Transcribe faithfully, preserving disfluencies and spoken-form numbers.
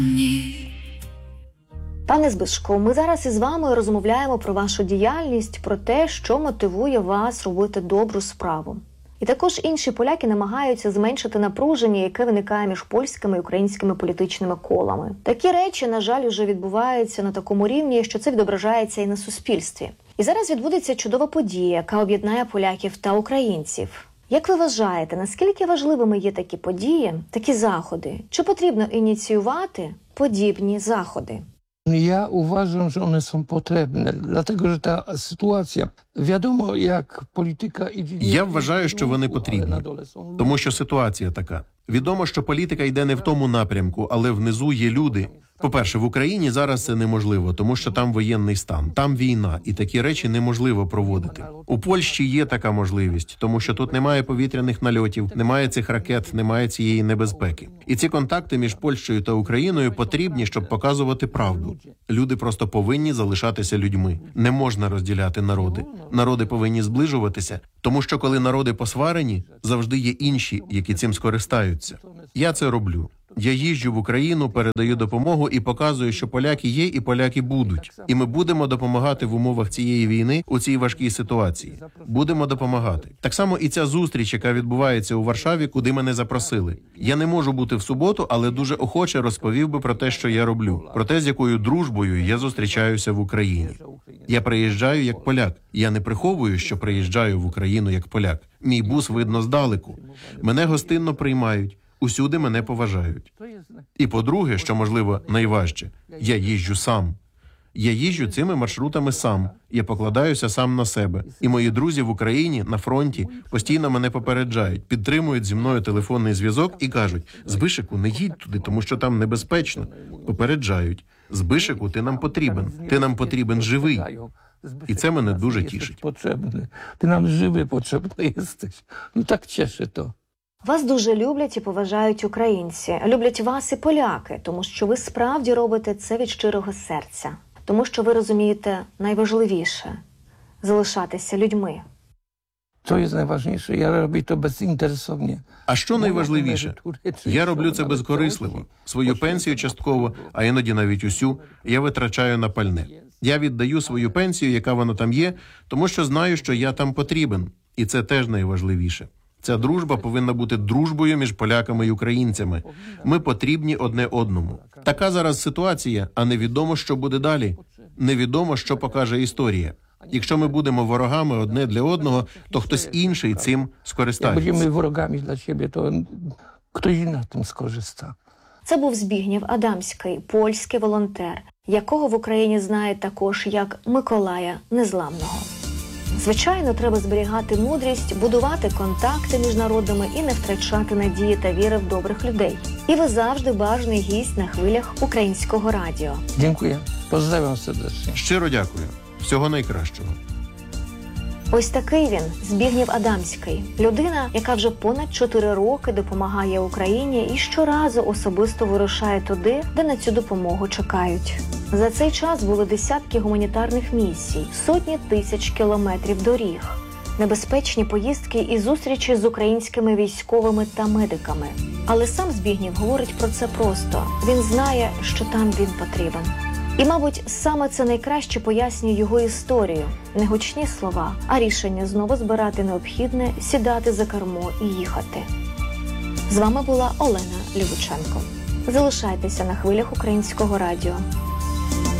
Пане Збишко, ми зараз із вами розмовляємо про вашу діяльність, про те, що мотивує вас робити добру справу. І також інші поляки намагаються зменшити напруження, яке виникає між польськими і українськими політичними колами. Такі речі, на жаль, уже відбуваються на такому рівні, що це відображається і на суспільстві. І зараз відбудеться чудова подія, яка об'єднає поляків та українців. Як ви вважаєте, наскільки важливими є такі події, такі заходи? Чи потрібно ініціювати подібні заходи? Ja uważam, że one są potrzebne, dlatego że ta sytuacja, wiadomo jak polityka idzie... Я вважаю, що вони потрібні, тому що ситуація така. Відомо, що політика йде не в тому напрямку, але внизу є люди. По-перше, в Україні зараз це неможливо, тому що там воєнний стан, там війна, і такі речі неможливо проводити. У Польщі є така можливість, тому що тут немає повітряних нальотів, немає цих ракет, немає цієї небезпеки. І ці контакти між Польщею та Україною потрібні, щоб показувати правду. Люди просто повинні залишатися людьми. Не можна розділяти народи. Народи повинні зближуватися, тому що коли народи посварені, завжди є інші, які цим скористаються. Я це роблю. Я їжджу в Україну, передаю допомогу і показую, що поляки є і поляки будуть. І ми будемо допомагати в умовах цієї війни, у цій важкій ситуації. Будемо допомагати. Так само і ця зустріч, яка відбувається у Варшаві, куди мене запросили. Я не можу бути в суботу, але дуже охоче розповів би про те, що я роблю. Про те, з якою дружбою я зустрічаюся в Україні. Я приїжджаю як поляк. Я не приховую, що приїжджаю в Україну як поляк. Мій бус видно здалеку. Мене гостинно приймають. Усюди мене поважають. І по-друге, що, можливо, найважче, я їжджу сам. Я їжджу цими маршрутами сам. Я покладаюся сам на себе. І мої друзі в Україні, на фронті, постійно мене попереджають, підтримують зі мною телефонний зв'язок і кажуть: «Збишику, не їдь туди, тому що там небезпечно». Попереджають: «Збишику, ти нам потрібен. Ти нам потрібен живий». І це мене дуже тішить. Ти нам живий потрібний єстеш. Ну так тішить то. Вас дуже люблять і поважають українці. Люблять вас і поляки, тому що ви справді робите це від щирого серця. Тому що ви розумієте найважливіше – залишатися людьми. To jest najważniejsze. Ja robię to bezinteresownie. А що найважливіше? Я роблю це безкорисливо. Свою пенсію частково, а іноді навіть усю, я витрачаю на пальне. Я віддаю свою пенсію, яка вона там є, тому що знаю, що я там потрібен. І це теж найважливіше. Ця дружба повинна бути дружбою між поляками і українцями. Ми потрібні одне одному. Така зараз ситуація, а невідомо, що буде далі. Невідомо, що покаже історія. Якщо ми будемо ворогами одне для одного, то хтось інший цим скористається. Як будемо ворогами для себе, то хтось на цьому скористає. Це був Збігнєв Адамський, польський волонтер, якого в Україні знають також як Миколая Незламного. Звичайно, треба зберігати мудрість, будувати контакти між народами і не втрачати надії та віри в добрих людей. І ви завжди бажаний гість на хвилях Українського радіо. Дякую. Поздравляю сердечно. Щиро дякую. Всього найкращого. Ось такий він, Збігнєв Адамський. Людина, яка вже понад чотири роки допомагає Україні і щоразу особисто вирушає туди, де на цю допомогу чекають. За цей час були десятки гуманітарних місій, сотні тисяч кілометрів доріг, небезпечні поїздки і зустрічі з українськими військовими та медиками. Але сам Збігнєв говорить про це просто. Він знає, що там він потрібен. І, мабуть, саме це найкраще пояснює його історію. Не гучні слова, а рішення знову збирати необхідне, сідати за кермо і їхати. З вами була Олена Лівученко. Залишайтеся на хвилях Українського радіо.